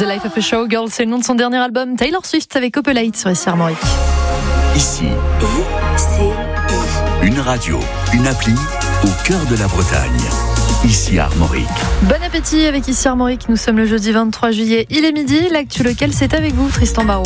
The Life of a Showgirl, c'est le nom de son dernier album. Taylor Swift avec Opelite sur SR Armorique. Ici, une radio, une appli au cœur de la Bretagne. Ici Armorique. Bon appétit avec Ici Armorique. Nous sommes le jeudi 23 juillet. Il est midi. L'actu local, c'est avec vous, Tristan Barraud.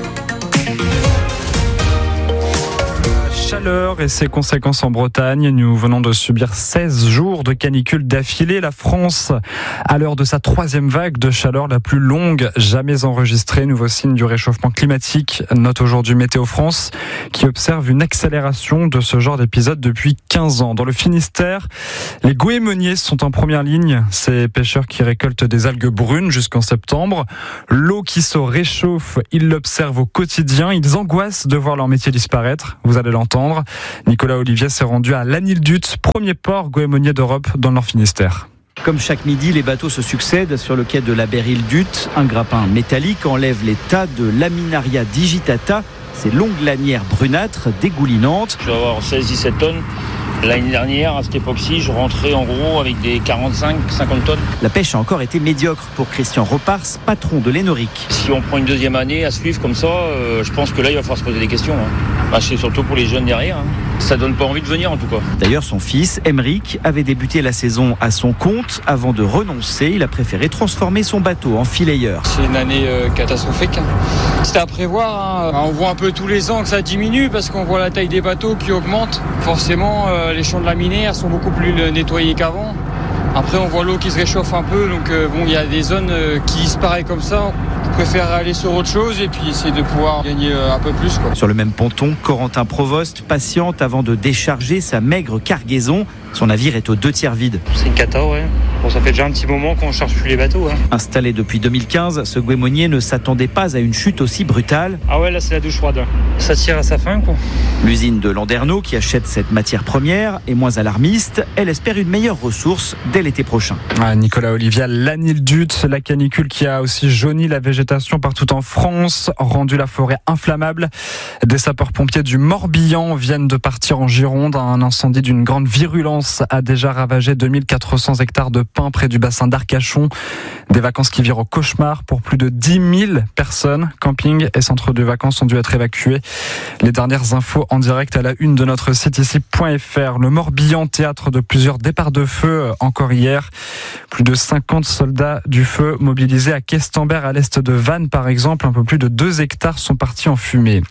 Chaleur et ses conséquences en Bretagne. Nous venons de subir 16 jours de canicule d'affilée. La France, à l'heure de sa 3e vague de chaleur, la plus longue jamais enregistrée. Nouveau signe du réchauffement climatique, note aujourd'hui Météo France, qui observe une accélération de ce genre d'épisode depuis 15 ans. Dans le Finistère, les goémoniers sont en première ligne. Ces pêcheurs qui récoltent des algues brunes jusqu'en septembre. L'eau qui se réchauffe, ils l'observent au quotidien. Ils angoissent de voir leur métier disparaître. Vous allez l'entendre. Nicolas Olivier s'est rendu à Lanildut, premier port goémonier d'Europe dans le Nord Finistère. Comme chaque midi, les bateaux se succèdent sur le quai de la Berildut. Un grappin métallique enlève les tas de Laminaria digitata, ces longues lanières brunâtres dégoulinantes. Je dois avoir 16-17 tonnes. L'année dernière, à cette époque-ci, je rentrais en gros avec des 45-50 tonnes. La pêche a encore été médiocre pour Christian Repars, patron de l'Hénoric. Si on prend une deuxième année à suivre comme ça, je pense que là, il va falloir se poser des questions. C'est surtout pour les jeunes derrière. Ça donne pas envie de venir en tout cas. D'ailleurs, son fils, Emeric, avait débuté la saison à son compte. Avant de renoncer, il a préféré transformer son bateau en fileyeur. C'est une année catastrophique. C'était à prévoir. On voit un peu tous les ans que ça diminue parce qu'on voit la taille des bateaux qui augmente. Forcément, les champs de la minière sont beaucoup plus nettoyés qu'avant. Après, on voit l'eau qui se réchauffe un peu. Donc, il y a des zones qui disparaissent comme ça. Je préfère aller sur autre chose et puis essayer de pouvoir gagner un peu plus. Sur le même ponton, Corentin Provost patiente avant de décharger sa maigre cargaison. Son navire est aux 2/3 vide. C'est une cata, ouais. Bon, ça fait déjà un petit moment qu'on ne cherche plus les bateaux. Installé depuis 2015, ce goémonier ne s'attendait pas à une chute aussi brutale. Ah ouais, là c'est la douche froide. Ça tire à sa fin, quoi. L'usine de Landerneau, qui achète cette matière première, est moins alarmiste. Elle espère une meilleure ressource dès l'été prochain. Nicolas Olivier, Lanildut, la canicule qui a aussi jauni la végétation partout en France, rendu la forêt inflammable. Des sapeurs-pompiers du Morbihan viennent de partir en Gironde. Un incendie d'une grande virulence a déjà ravagé 2400 hectares de pins près du bassin d'Arcachon. Des vacances qui virent au cauchemar pour plus de 10 000 personnes. Campings et centres de vacances ont dû être évacués. Les dernières infos en direct à la une de notre site ici.fr. Le Morbihan, théâtre de plusieurs départs de feu encore hier. Plus de 50 soldats du feu mobilisés à Questembert, à l'est de Vannes par exemple. Un peu plus de 2 hectares sont partis en fumée.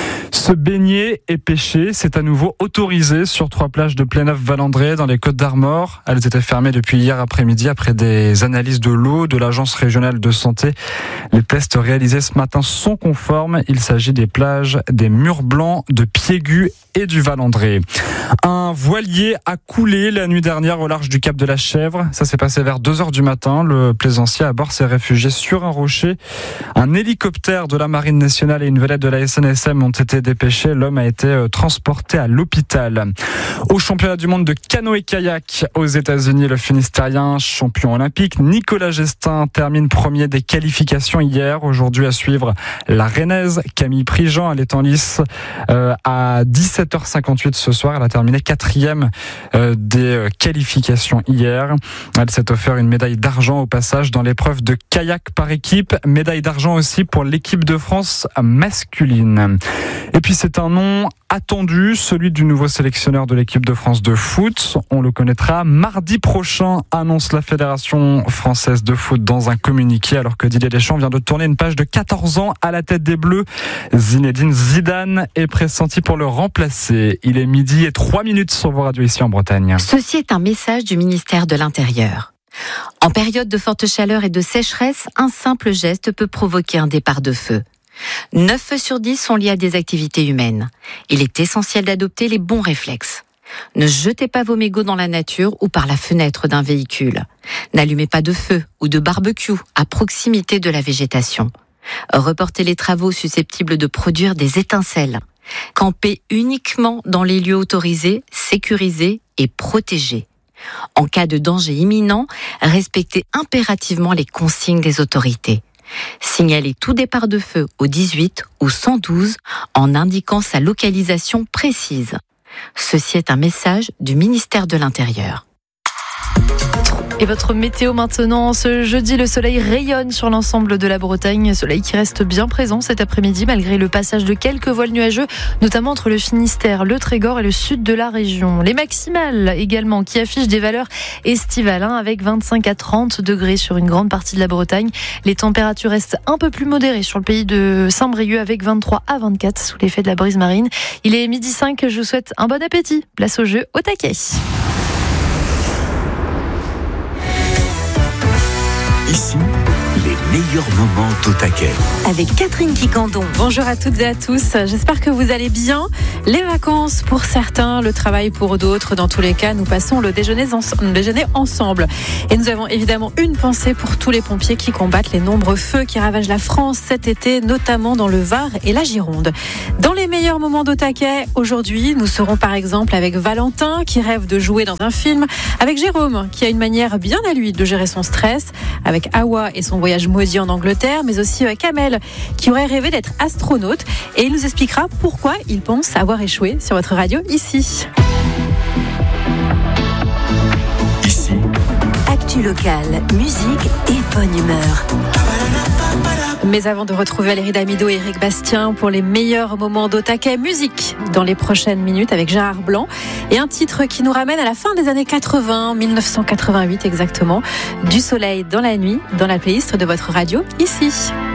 Se baigner et pêcher, c'est à nouveau autorisé sur 3 plages de Pléneuf-Valandré dans les Côtes-d'Armor. Elles étaient fermées depuis hier après-midi après des analyses de l'eau de l'Agence régionale de santé. Les tests réalisés ce matin sont conformes. Il s'agit des plages des Murs Blancs, de Piégu et du Valandré. Un voilier a coulé la nuit dernière au large du Cap de la Chèvre. Ça s'est passé vers 2h du matin. Le plaisancier à bord s'est réfugié sur un rocher. Un hélicoptère de la Marine nationale et une vedette de la SNSM ont été dépêchés. L'homme a été transporté à l'hôpital. Au championnat du monde de canoë-kayak aux États-Unis, le Finistérien champion olympique Nicolas Gestin termine premier des qualifications hier. Aujourd'hui à suivre la Rennaise Camille Prigent. Elle est en lice à 17h58 ce soir. Elle a terminé 4e des qualifications hier. Elle s'est offert une médaille d'argent au passage dans l'épreuve de kayak par équipe. Médaille d'argent aussi pour l'équipe de France masculine. Et puis c'est un nom attendu, celui du nouveau sélectionneur de l'équipe de France de foot. On le connaîtra mardi prochain, annonce la Fédération française de foot dans un communiqué, alors que Didier Deschamps vient de tourner une page de 14 ans à la tête des Bleus. Zinedine Zidane est pressenti pour le remplacer. Il est 12:03 sur vos radios ici en Bretagne. Ceci est un message du ministère de l'Intérieur. En période de forte chaleur et de sécheresse, un simple geste peut provoquer un départ de feu. 9 feux sur 10 sont liés à des activités humaines. Il est essentiel d'adopter les bons réflexes. Ne jetez pas vos mégots dans la nature ou par la fenêtre d'un véhicule. N'allumez pas de feu ou de barbecue à proximité de la végétation. Reportez les travaux susceptibles de produire des étincelles. Campez uniquement dans les lieux autorisés, sécurisés et protégés. En cas de danger imminent, respectez impérativement les consignes des autorités. Signalez tout départ de feu au 18 ou 112 en indiquant sa localisation précise. Ceci est un message du ministère de l'Intérieur. Et votre météo maintenant, ce jeudi, le soleil rayonne sur l'ensemble de la Bretagne. Soleil qui reste bien présent cet après-midi malgré le passage de quelques voiles nuageux, notamment entre le Finistère, le Trégor et le sud de la région. Les maximales également qui affichent des valeurs estivales avec 25 à 30 degrés sur une grande partie de la Bretagne. Les températures restent un peu plus modérées sur le pays de Saint-Brieuc avec 23 à 24 sous l'effet de la brise marine. Il est 12h05, je vous souhaite un bon appétit. Place au jeu au taquet. Ici, les meilleurs moments d'au taquet. Avec Catherine Quicandon. Bonjour à toutes et à tous. J'espère que vous allez bien. Les vacances pour certains, le travail pour d'autres. Dans tous les cas, nous passons le déjeuner ensemble. Et nous avons évidemment une pensée pour tous les pompiers qui combattent les nombreux feux qui ravagent la France cet été, notamment dans le Var et la Gironde. Dans les meilleurs moments d'au taquet, aujourd'hui, nous serons par exemple avec Valentin qui rêve de jouer dans un film, avec Jérôme qui a une manière bien à lui de gérer son stress, avec Awa et son voyage maudit en Angleterre, mais aussi Kamel qui aurait rêvé d'être astronaute, et il nous expliquera pourquoi il pense avoir échoué sur votre radio ici. Ici, Actu locale, musique et bonne humeur. Mais avant de retrouver Valérie Damido et Eric Bastien pour les meilleurs moments d'au taquet, musique dans les prochaines minutes avec Gérard Blanc et un titre qui nous ramène à la fin des années 80, 1988 exactement, Du soleil dans la nuit, dans la playlist de votre radio ici.